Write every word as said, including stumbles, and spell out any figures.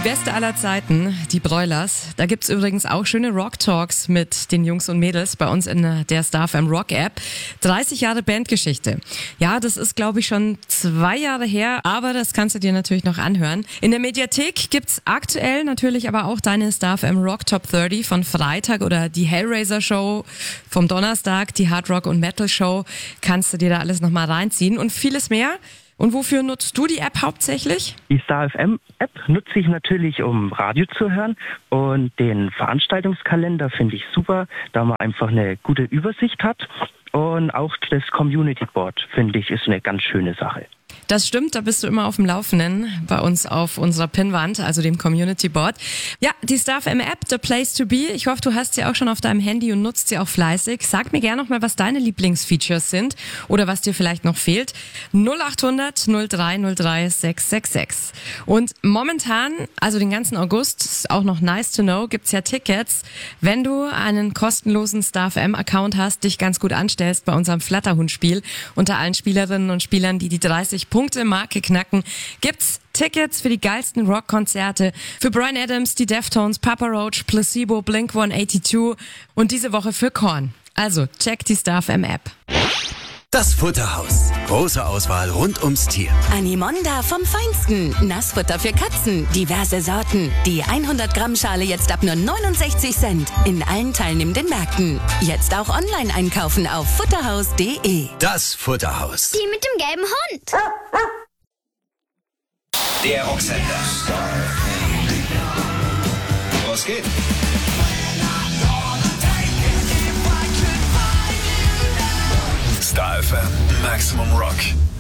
Die beste aller Zeiten, die Broilers. Da gibt's übrigens auch schöne Rock-Talks mit den Jungs und Mädels bei uns in der Star F M Rock-App. dreißig Jahre Bandgeschichte. Ja, das ist, glaube ich, schon zwei Jahre her, aber das kannst du dir natürlich noch anhören. In der Mediathek gibt's aktuell natürlich aber auch deine Star F M Rock Top dreißig von Freitag oder die Hellraiser Show vom Donnerstag, die Hard Rock und Metal Show. Kannst du dir da alles nochmal reinziehen und vieles mehr. Und wofür nutzt du die App hauptsächlich? Die Star F M App nutze ich natürlich, um Radio zu hören, und den Veranstaltungskalender finde ich super, da man einfach eine gute Übersicht hat, und auch das Community Board finde ich ist eine ganz schöne Sache. Das stimmt, da bist du immer auf dem Laufenden bei uns auf unserer Pinnwand, also dem Community Board. Ja, die Star F M App, the place to be. Ich hoffe, du hast sie auch schon auf deinem Handy und nutzt sie auch fleißig. Sag mir gerne noch mal, was deine Lieblingsfeatures sind oder was dir vielleicht noch fehlt. null acht hundert null drei null drei sechs sechs sechs. Und momentan, also den ganzen August, ist auch noch nice to know, gibt's ja Tickets. Wenn du einen kostenlosen Star F M Account hast, dich ganz gut anstellst bei unserem Flatterhund-Spiel, unter allen Spielerinnen und Spielern, die die dreißig Punkte Marke knacken, gibt's Tickets für die geilsten Rockkonzerte für Bryan Adams, die Deftones, Papa Roach, Placebo, Blink hundertzweiundachtzig und diese Woche für Korn. Also check die Star F M App. Das Futterhaus. Große Auswahl rund ums Tier. Animonda vom Feinsten. Nassfutter für Katzen. Diverse Sorten. Die hundert Gramm Schale jetzt ab nur neunundsechzig Cent. In allen teilnehmenden Märkten. Jetzt auch online einkaufen auf futterhaus punkt de. Das Futterhaus. Die mit dem gelben Hund. Der Rocksender. Was geht? Star F M Maximum Rock.